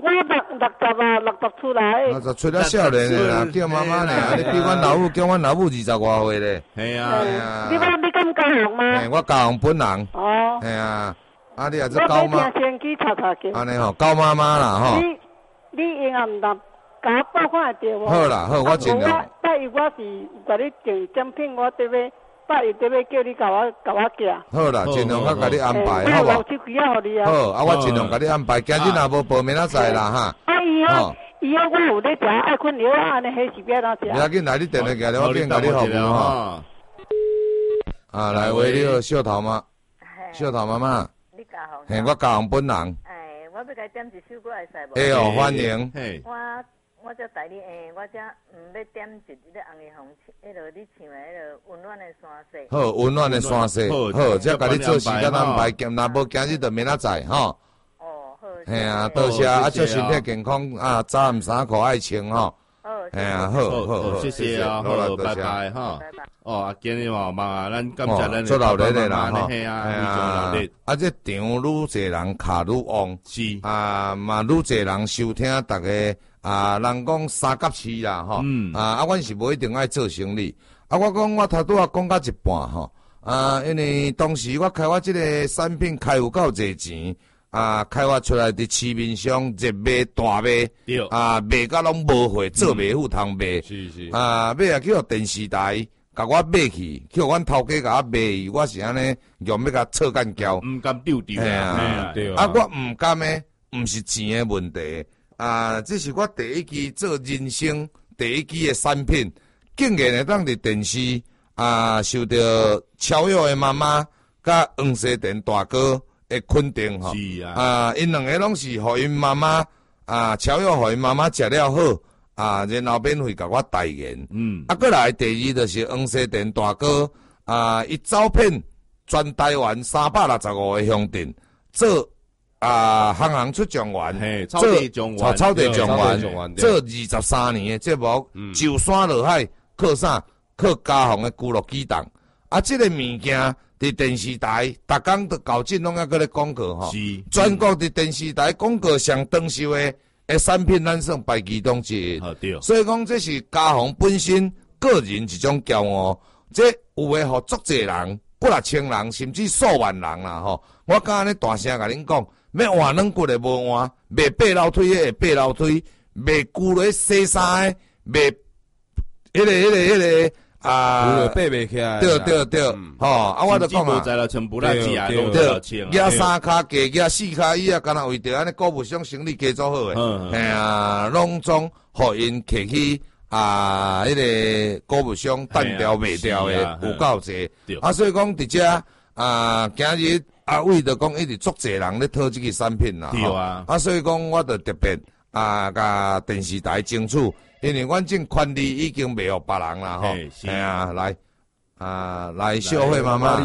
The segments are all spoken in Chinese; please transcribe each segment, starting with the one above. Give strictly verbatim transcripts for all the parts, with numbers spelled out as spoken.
我六六十啊，六十出来。 六十出了少年的啦，叫妈妈呢，你比阮老母，叫阮老母二十外岁咧。 系啊， 系啊。你讲你敢高雄吗？ 嘿，我高雄本人。 哦。 系啊，啊你也是高妈。 我听先去查查见。 安尼吼，高妈妈啦吼。 你你应该唔当。甲我报看会着无？ 好啦，好，我尽量。 拜一我是甲你订奖品，我得要拜一得要叫你甲我甲我寄。 好啦，尽量我甲你安排，好无？ 好好，啊，我尽量甲你安排。今日若无报，明仔载啦哈。 啊，以后以后我有咧食爱困药，安尼迄是要哪食？ 不要紧，来你电话过来，我变甲你服务哈。啊，来喂，你好，秀桃妈，秀桃妈妈。 你家好。 嘿，我家乡本人。 哎，我要甲点一首歌会使无？ 哎哦，欢迎。 我。我则带你诶，我则嗯要点一个红叶红，迄落你唱诶迄落温暖诶山势。 好，温暖诶山势，好，则甲你做时间安排，若无今日就明仔载吼。 哦，好。 嘿啊，多谢啊，祝身体健康啊，早暗衫裤爱穿吼。 好。 嘿啊，好好好， 谢谢啊，好，拜拜哈。哦，啊，今日嘛，嘛，咱感谢咱做老热的啦，吼， 嘿啊，非常老热。 啊，这场愈侪人卡愈旺， 是啊，嘛愈侪人收听，大家。啊，人讲三甲市啦，吼、嗯，啊，啊，阮是无一定爱做生意。啊，我讲我头拄啊讲到一半吼，啊，因为当时我开发即个产品开有够侪钱，啊，开发出来伫市面上热卖大卖，啊，卖甲拢无货，做袂赴通卖， 是是， 啊，尾啊去互电视台甲我买去，去互阮头家甲我卖，我是安尼用要甲错干胶， 毋敢丢丢啊，对啊，啊，我毋甘诶，毋是钱诶问题。啊，这是我第一期做人生第一期的产品，竟然会当伫电视啊受到超越的妈妈甲黄西田大哥的肯定吼。 是啊， 啊，因两个拢是互因妈妈啊超越互因妈妈食了好啊，然后免费甲我代言。嗯，啊，过来第二就是黄西田大哥啊，伊招聘全台湾三百六十五个乡镇做。啊，行行出状元， 做草地状元， 草地状元，做二十三年的节目，就山落海，靠啥？靠家乡的娱乐机动。啊，这个物件伫电视台，逐工都搞进拢要搁咧广告吼。是，全国伫电视台广告上长寿的诶产品，咱算排其中之一。对。所以讲，这是家乡本身个人一种骄傲。这有诶，互足侪人，几啊千人，甚至数万人啦吼。我敢安尼大声甲恁讲。要换软骨的无换，卖八楼梯的八楼梯，卖旧的洗衫的，卖迄个迄个迄个啊， 背袂起来。 对对对，吼啊，我就讲啊，对，压三骹价，压四骹椅啊，敢若为着安尼购物商生意加做好诶，嘿啊，拢总互因客去啊，迄个购物商单调卖掉诶，有够济，啊，所以讲伫遮啊，今日。啊，为着讲一直足侪人咧讨即个产品啦， 对啊， 啊，所以讲我着特别啊，甲电视台争取，因为阮种权利已经袂互别人啦，吼，系啊，来啊，来小慧妈妈，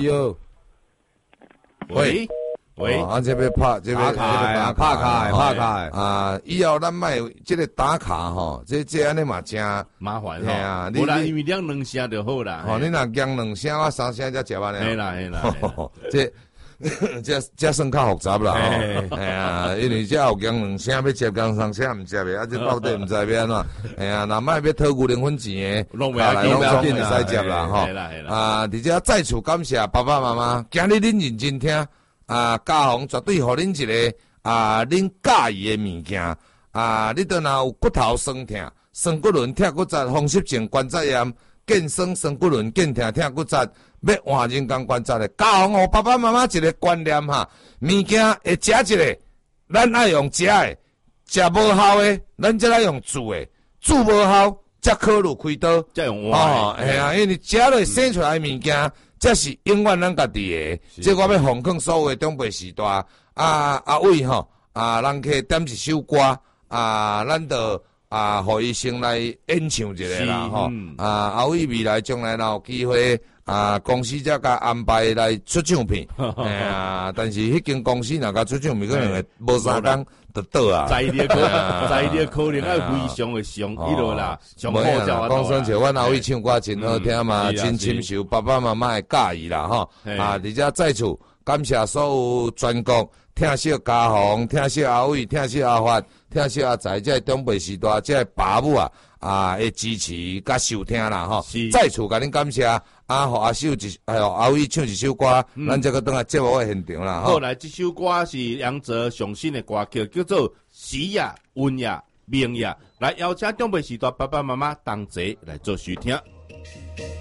喂喂， 啊，这边拍，这边打卡，拍卡，拍卡， 啊，以后咱卖即个打卡吼，这这安尼嘛真麻烦， 系啊， 无啦，因为两两声就好啦， 吼，你若讲两声，我三声才食完咧， 系啦系啦， 这。这这算较复杂啦，哎呀，因为这后讲两声要接，讲三声唔接的，啊，这到底唔知要安怎？哎呀，若卖要讨牛零分钱的， 下来拢总会使接啦，吼。啊，而且再次感谢爸爸妈妈，今日恁认真听，啊，家乡绝对互恁一个啊，恁介意的物件，啊，你倒若有骨头酸痛、酸骨轮、痛骨折、风湿症、关节炎、健酸、酸骨轮、健痛、痛骨折。要换人工关节的，教互爸爸妈妈一个观念哈，物件会食一个，咱爱用食的，食无效的，咱则爱用煮的，煮无效，则考虑开刀， 则用换的。 哦，系啊，因为食落生出来的物件，这是永远咱家己的。这我要奉劝所有的长辈时代，啊阿伟吼，啊，咱去点一首歌，啊，咱就啊，互医生来演唱一个啦，吼，啊阿伟未来将来若有机会。啊，公司才甲安排来出唱片，哎呀，但是迄间公司若甲出唱片，可能会无三工就倒啊。 在你可能，在你可能要非常的上迄落啦，上好叫啊。 讲算像阮阿伟唱歌真好听嘛，真亲受爸爸妈妈会介意啦，吼。啊，而且再次感谢所有全国听惜家宏、听惜阿伟、听惜阿发、听惜阿财，这中北时代这爸母啊啊的支持甲收听啦吼。再次甲恁感谢，啊，互阿秀一，哎呦，阿伟唱一首歌，嗯、咱这个等下节目的现场啦。 好，来，这首歌是杨泽上新的歌曲，叫做《时也、运也、命也》，来邀请中北时代爸爸妈妈同齐来做收听。